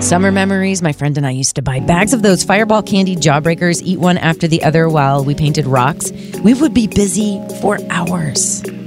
Summer memories. My friend and I used to buy bags of those Fireball candy Jawbreakers, eat one after the other while we painted rocks. We would be busy for hours.